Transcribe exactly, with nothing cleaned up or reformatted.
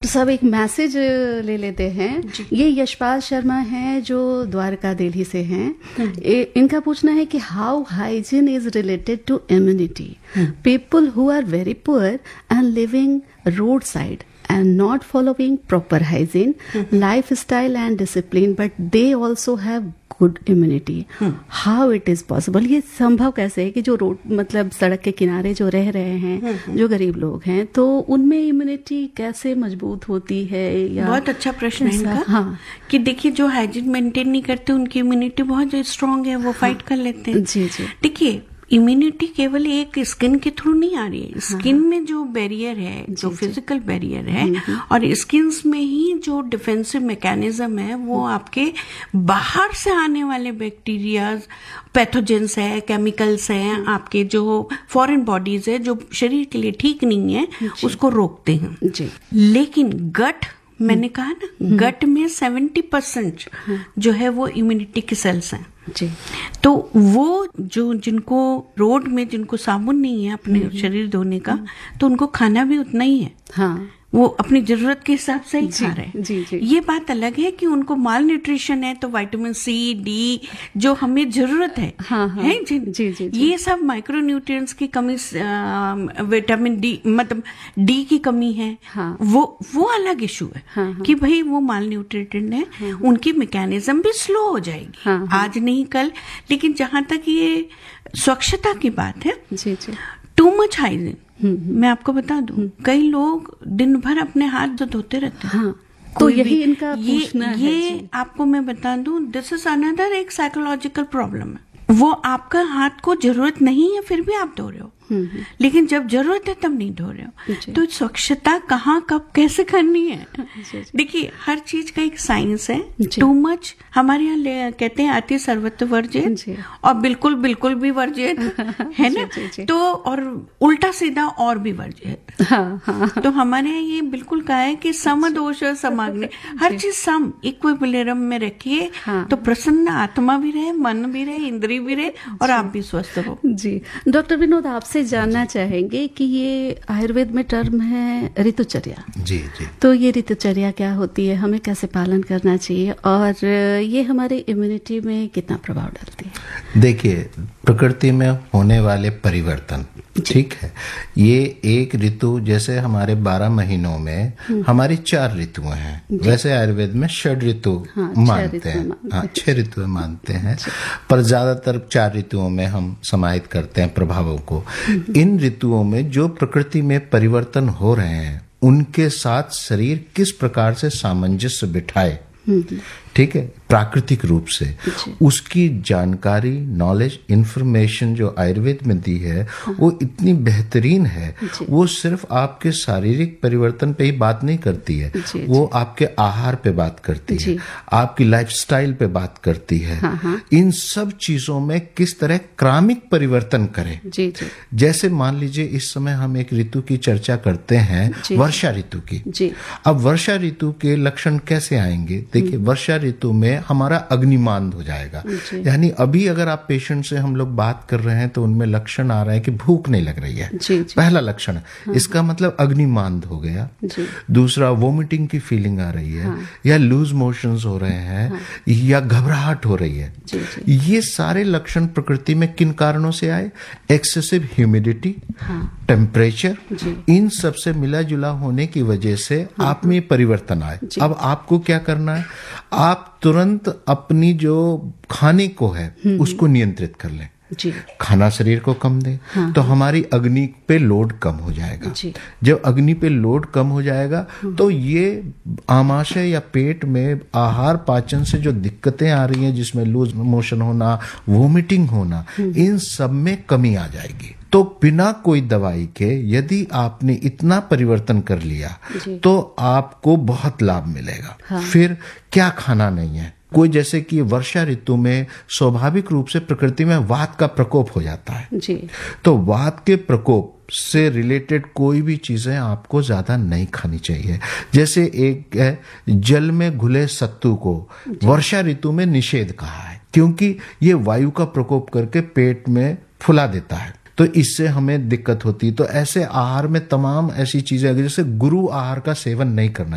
Doctor साहब एक message ले लेते हैं। ये यशपाल शर्मा हैं जो द्वारका दिल्ली से हैं। इनका पूछना है कि how hygiene is related to immunity. People who are very poor and living road side and not following proper hygiene, mm-hmm. lifestyle and discipline, but they also have good immunity. hmm. How it is possible? ये संभव कैसे है कि जो road मतलब सड़क के किनारे जो रह रहे हैं, hmm. जो गरीब लोग हैं, तो उनमें इम्यूनिटी कैसे मजबूत होती है? या बहुत अच्छा प्रश्न है इनका। हाँ, कि देखिए जो हाइजीन मेंटेन नहीं करते उनकी इम्यूनिटी बहुत स्ट्रांग है, वो फाइट हाँ. कर लेते हैं। जी जी। देखिए इम्यूनिटी केवल एक स्किन के थ्रू नहीं आ रही है। स्किन में जो बैरियर है, जो फिजिकल बैरियर है, और स्किन में ही जो डिफेंसिव मैकेनिज्म है, वो आपके बाहर से आने वाले बैक्टीरिया, पैथोजेंस है, केमिकल्स हैं, आपके जो फॉरेन बॉडीज है जो शरीर के लिए ठीक नहीं है, उसको रोकते हैं। लेकिन गट, मैंने कहा ना, गट में सेवेंटी परसेंट जो है वो इम्यूनिटी के सेल्स हैं। जी। तो वो जो जिनको रोड में जिनको साबुन नहीं है अपने शरीर धोने का, तो उनको खाना भी उतना ही है। हाँ। वो अपनी जरूरत के हिसाब से ही खा रहे हैं। जी, जी। ये बात अलग है कि उनको माल न्यूट्रिशन है, तो विटामिन सी, डी जो हमें जरूरत है, हाँ, हाँ, है जी, जी, जी, जी। ये सब माइक्रो न्यूट्रिएंट्स की कमी, विटामिन डी मतलब डी की कमी है। हाँ। वो वो अलग इशू है। हाँ, हाँ। कि भाई वो माल न्यूट्रिएंट है। हाँ, हाँ। उनकी मैकेनिज्म भी स्लो हो जाएगी। हाँ, हाँ। आज नहीं कल। लेकिन जहां तक ये स्वच्छता की बात है, जी, जी। टू मच हाइजीन, मैं आपको बता दूं, कई लोग दिन भर अपने हाथ जो धोते रहते हैं। हाँ, तो यही इनका पूछना ये, है ये आपको मैं बता दूं, दिस इज अनदर एक साइकोलॉजिकल प्रॉब्लम है। वो आपका हाथ को जरूरत नहीं है फिर भी आप धो रहे हो, लेकिन जब जरूरत है तब नहीं धो रहे हो। तो स्वच्छता कहाँ कब कैसे करनी है? देखिए हर चीज का एक साइंस है। टू मच हमारे यहाँ कहते हैं अति सर्वत्र वर्जित, और बिल्कुल बिल्कुल भी वर्जित है ना। तो और उल्टा सीधा और भी वर्जित। हाँ, हाँ। तो हमारे यहाँ ये बिल्कुल कहा है कि सम दोष समाग्नि, हर चीज सम इक्विलिब्रियम में रखिए। हाँ। तो प्रसन्न आत्मा भी रहे, मन भी रहे, इंद्रिय भी रहे, और आप भी स्वस्थ हो। जी डॉक्टर विनोद, आपसे जानना चाहेंगे कि ये आयुर्वेद में टर्म है ऋतुचर्या। जी जी। तो ये ऋतुचर्या क्या होती है, हमें कैसे पालन करना चाहिए, और ये हमारे इम्यूनिटी में कितना प्रभाव डालती है? देखिए प्रकृति में होने वाले परिवर्तन, ठीक है, ये एक ऋतु, जैसे हमारे बारह महीनों में हमारी चार ऋतुएं हैं, वैसे आयुर्वेद में षड ऋतु हाँ, मानते हैं। हाँ, छह ऋतुएं मानते हैं, पर ज्यादातर चार ऋतुओं में हम समाहित करते हैं प्रभावों को। इन ऋतुओं में जो प्रकृति में परिवर्तन हो रहे हैं, उनके साथ शरीर किस प्रकार से सामंजस्य बिठाए, ठीक है, प्राकृतिक रूप से, उसकी जानकारी, नॉलेज, इंफॉर्मेशन जो आयुर्वेद में दी है, हाँ। वो इतनी बेहतरीन है। वो सिर्फ आपके शारीरिक परिवर्तन पे ही बात नहीं करती है, जी, वो जी। आपके आहार पे बात करती है, आपकी लाइफस्टाइल पे बात करती है। हाँ, हाँ। इन सब चीजों में किस तरह क्रमिक परिवर्तन करें। जी, जी। जैसे मान लीजिए इस समय हम एक ऋतु की चर्चा करते हैं, वर्षा ऋतु की। जी। अब वर्षा ऋतु के लक्षण कैसे आएंगे? देखिए वर्षा ऋतु में हमारा अग्निमांद हो जाएगा। यानी अभी अगर आप पेशेंट से हम लोग बात कर रहे हैं तो उनमें लक्षण आ रहा है कि भूख नहीं लग रही है, जी, जी। पहला लक्षण। हाँ। इसका मतलब अग्निमांद हो गया। दूसरा, वोमिटिंग की फीलिंग आ रही है। हाँ। या लूज मोशंस हो रहे हैं। हाँ। या घबराहट हो रही है। जी, जी। ये सारे लक्षण प्रकृति में किन कारणों से आए? एक्सेसिव ह्यूमिडिटी, टेम्परेचर, इन सब से मिला जुला होने की वजह से आप में परिवर्तन आए। अब आपको क्या करना है? आप तुरंत अपनी जो खाने को है उसको नियंत्रित कर लें। जी। खाना शरीर को कम दे। हाँ। तो हमारी अग्नि पे लोड कम हो जाएगा। जी। जब अग्नि पे लोड कम हो जाएगा तो ये आमाशय या पेट में आहार पाचन से जो दिक्कतें आ रही हैं, जिसमें लूज मोशन होना, वोमिटिंग होना, इन सब में कमी आ जाएगी। तो बिना कोई दवाई के यदि आपने इतना परिवर्तन कर लिया तो आपको बहुत लाभ मिलेगा। हाँ। फिर क्या खाना नहीं है? कोई जैसे कि वर्षा ऋतु में स्वाभाविक रूप से प्रकृति में वात का प्रकोप हो जाता है। जी। तो वात के प्रकोप से रिलेटेड कोई भी चीजें आपको ज्यादा नहीं खानी चाहिए। जैसे एक है, जल में घुले सत्तू को वर्षा ऋतु में निषेध कहा है, क्योंकि ये वायु का प्रकोप करके पेट में फुला देता है, तो इससे हमें दिक्कत होती है। तो ऐसे आहार में तमाम ऐसी चीजें, जैसे गुरु आहार का सेवन नहीं करना